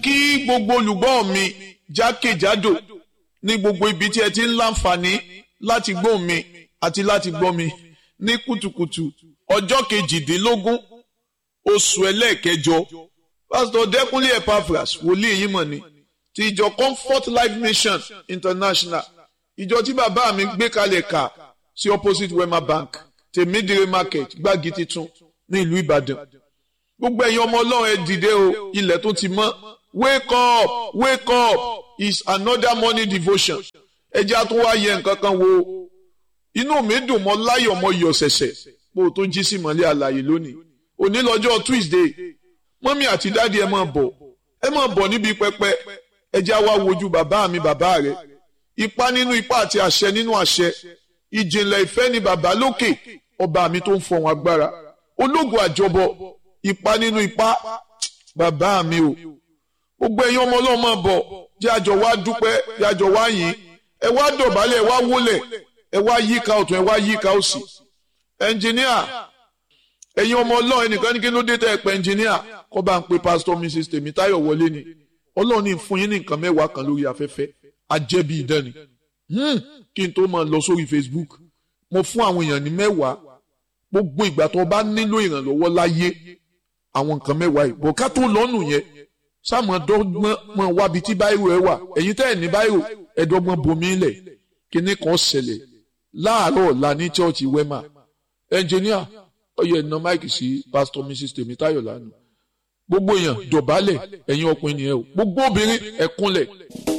kí gbogbo olùgbọ́ mi jákèjádò ní gbogbo ibi tí ẹ ti ń láǹfààní láti gbọ́ mi àti láti gbọ́ mi ní kùtùkùtù ọjọ́ kejìdínlógún oṣù ẹlẹ́ẹ̀kẹjọ pásítọ̀ Dẹ́kúnlé Epaphras wòlíì yìí mọ̀ ni ti ìjọ Comfort Life Mission International ìjọ tí bàbá mi gbé kalẹ̀ kà sí opposite Wema Bank Tèmídìrè Market Gbági Titun ní ìlú Ìbàdàn gbogbo ẹ̀yin ọmọ Ọlọ́run ẹ dìde o ilẹ̀ tó ti mọ́ wake up is another morning devotion ẹ jẹ́ àtún wá yẹ nǹkan kan wo inú mi dùn mọ́ láyọ̀ mọ́ yọ̀ ṣẹ̀ṣẹ̀ bó o tó jí sí mọ́lẹ̀ àlàyé lónìí òní lọ́jọ́ Tuesday mọ́mí àti dáàdi ẹ máa bọ̀ níbi pẹpẹ ẹ jẹ́ àwa wojú bàbá mi bàbá rẹ̀ ipá nínú ipá àti àṣẹ nínú àṣẹ ìjìnlẹ̀ ìfẹ́ ni bàbá lókè ọba mi tó ń fọ̀hún agbára ológun àjọbọ ipá nínú ipá bàbá mi o gbogbo ẹ̀yin ọmọ Ọlọ́run máa bọ̀ jẹ́ àjọ wá dúpẹ́ jẹ́ àjọ wá yìn ẹ wá dọ̀bálẹ̀ ẹ wá wólẹ̀ ẹ wá yíká ọ̀tún ẹ wá yíká òsì ẹnjìníà ẹ̀yin ọmọ Ọlọ́run ẹnìkan ní kí ló dé tẹ́ ẹ pẹ́ ẹnjìníà kọ́ bá ń pe pásítọ̀ Mrs. Tèmítáyọ̀ wọlé ni Ọlọ́run ní fún yín ní nǹkan mẹ́wàá kan lórí afẹ́fẹ́ ajẹ́bí ìdán ni kí n tó máa lọ sórí Facebook mo fún àwọn èèyàn ní mẹ́wàá gbogbo ìgbà tó bá nílò ìrànlọ́wọ́ láyé àwọn nǹkan mẹ́wàá yìí bọ̀ ká tó lọ́nù yẹn sáàmù dọ́gbọ́n mọ̀ wábi tí báyìí ẹ wà ẹ̀yin tẹ́ ẹ̀ ní báyìí ẹ̀dọ́gbọ́n bomi lẹ̀ kíní kan ṣẹlẹ̀ láàárọ̀ ọ̀la ní chọ́ọ̀chì Wema ẹnjìníà ọyọ ẹ̀nà máìkì sí pásítọ̀ Mrs. Tèmítáyọ̀ lánàá gbogbo èèyàn dọ̀bálẹ̀ ẹ̀yin ọkùnrin nìyẹn o gbogbo obìnrin ẹ̀kúnlẹ̀.